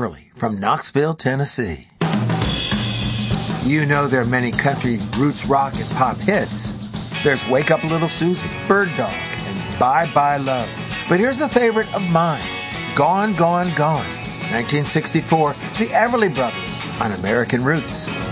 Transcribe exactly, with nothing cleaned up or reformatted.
Everly from Knoxville, Tennessee. You know there are many country roots rock and pop hits. There's Wake Up Little Susie, Bird Dog, and Bye Bye Love. But here's a favorite of mine, Gone, Gone, Gone. nineteen sixty-four, the Everly Brothers on American Roots.